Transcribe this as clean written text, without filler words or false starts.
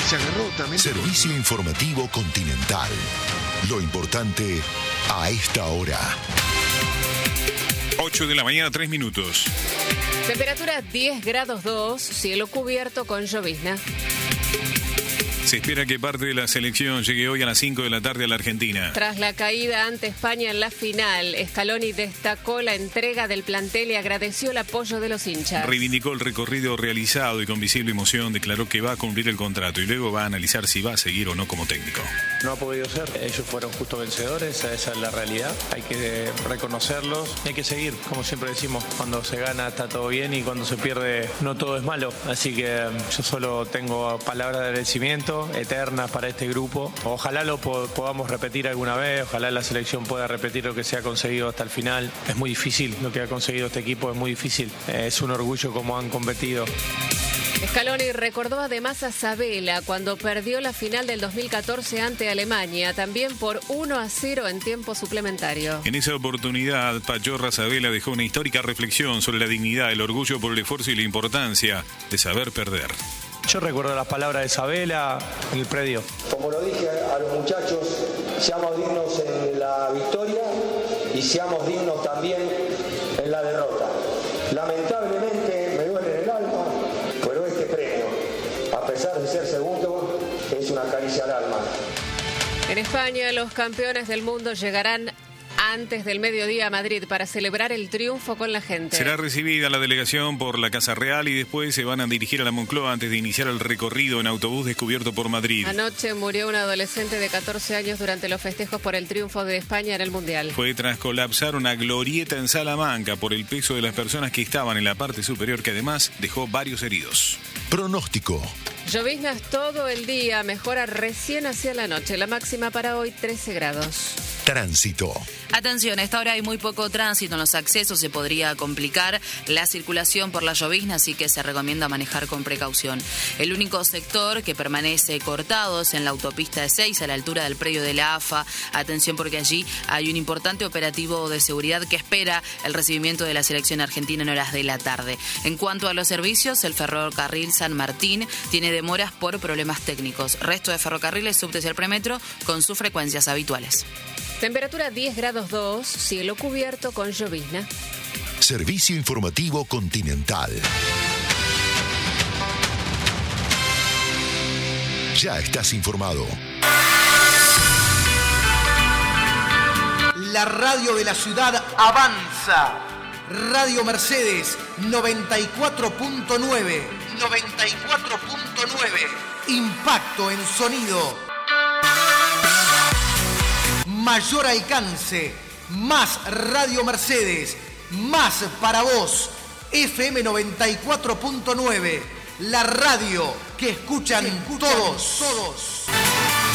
se agarró también. Servicio informativo Continental. Lo importante a esta hora. 8 de la mañana, 3 minutos. Temperatura 10 grados 2, cielo cubierto con llovizna. Se espera que parte de la selección llegue hoy a las 5 de la tarde a la Argentina. Tras la caída ante España en la final, Scaloni destacó la entrega del plantel y agradeció el apoyo de los hinchas. Reivindicó el recorrido realizado y con visible emoción declaró que va a cumplir el contrato y luego va a analizar si va a seguir o no como técnico. No ha podido ser, ellos fueron justo vencedores, esa es la realidad, hay que reconocerlos, hay que seguir, como siempre decimos, cuando se gana está todo bien y cuando se pierde no todo es malo, así que yo solo tengo palabras de agradecimiento eternas para este grupo, ojalá lo podamos repetir alguna vez, ojalá la selección pueda repetir lo que se ha conseguido hasta el final, es muy difícil lo que ha conseguido este equipo, es muy difícil, es un orgullo como han competido. Scaloni recordó además a Sabella cuando perdió la final del 2014 ante Alemania, también por 1-0 en tiempo suplementario. En esa oportunidad, Pachorra Sabella dejó una histórica reflexión sobre la dignidad, el orgullo por el esfuerzo y la importancia de saber perder. Yo recuerdo las palabras de Sabella en el predio. Como lo dije a los muchachos, seamos dignos en la victoria y seamos dignos también en la derrota. Lamentablemente me duele en el alma, pero este premio, a pesar de ser segundo, es una caricia al alma. En España, los campeones del mundo llegarán antes del mediodía a Madrid para celebrar el triunfo con la gente. Será recibida la delegación por la Casa Real y después se van a dirigir a la Moncloa antes de iniciar el recorrido en autobús descubierto por Madrid. Anoche murió un adolescente de 14 años durante los festejos por el triunfo de España en el Mundial. Fue tras colapsar una glorieta en Salamanca por el peso de las personas que estaban en la parte superior, que además dejó varios heridos. Pronóstico. Lloviznas todo el día, mejora recién hacia la noche. La máxima para hoy 13 grados. Tránsito. Atención, a esta hora hay muy poco tránsito en los accesos, se podría complicar la circulación por la llovizna, así que se recomienda manejar con precaución. El único sector que permanece cortado es en la autopista de 6, a la altura del predio de la AFA. Atención porque allí hay un importante operativo de seguridad que espera el recibimiento de la selección argentina en horas de la tarde. En cuanto a los servicios, el ferrocarril San Martín tiene demoras por problemas técnicos. Resto de ferrocarriles, subtes y el premetro con sus frecuencias habituales. Temperatura 10 grados 2, cielo cubierto con llovizna. Servicio informativo Continental. Ya estás informado. La radio de la ciudad avanza. Radio Mercedes 94.9. 94.9. Impacto en sonido. Mayor alcance, más Radio Mercedes, más para vos. FM 94.9, la radio que escuchan todos.